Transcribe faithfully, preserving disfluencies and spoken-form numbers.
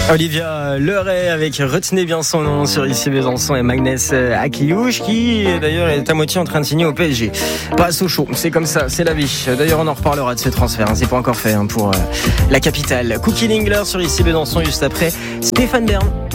Olivia Leray avec Retenez bien son nom sur Ici Besançon et Magnès Akliouche qui d'ailleurs est à moitié en train de signer au P S G. Pas à Sochaux, c'est comme ça, c'est la vie. D'ailleurs on en reparlera de ce transfert, hein. C'est pas encore fait hein, pour euh, la capitale. Cookie Lingler sur Ici Besançon juste après Stéphane Bern.